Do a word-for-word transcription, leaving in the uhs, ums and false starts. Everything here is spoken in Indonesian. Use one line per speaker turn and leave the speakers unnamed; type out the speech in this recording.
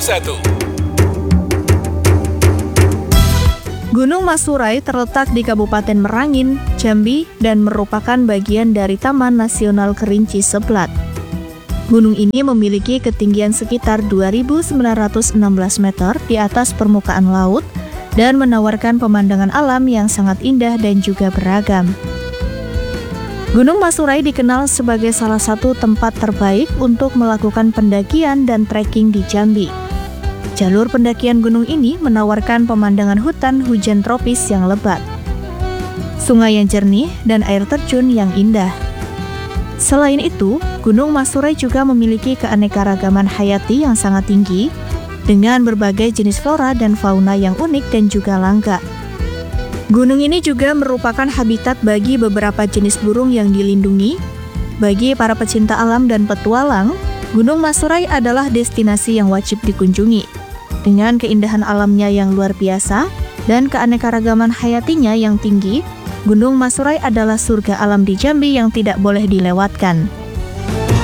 satu.
Gunung Masurai terletak di Kabupaten Merangin, Jambi, dan merupakan bagian dari Taman Nasional Kerinci Seblat. Gunung ini memiliki ketinggian sekitar dua ribu sembilan ratus enam belas meter di atas permukaan laut dan menawarkan pemandangan alam yang sangat indah dan juga beragam. Gunung Masurai dikenal sebagai salah satu tempat terbaik untuk melakukan pendakian dan trekking di Jambi. Jalur pendakian gunung ini menawarkan pemandangan hutan hujan tropis yang lebat, sungai yang jernih, dan air terjun yang indah. Selain itu, Gunung Masurai juga memiliki keanekaragaman hayati yang sangat tinggi, dengan berbagai jenis flora dan fauna yang unik dan juga langka. Gunung ini juga merupakan habitat bagi beberapa jenis burung yang dilindungi. Bagi para pecinta alam dan petualang, Gunung Masurai adalah destinasi yang wajib dikunjungi. Dengan keindahan alamnya yang luar biasa dan keanekaragaman hayatinya yang tinggi, Gunung Masurai adalah surga alam di Jambi yang tidak boleh dilewatkan.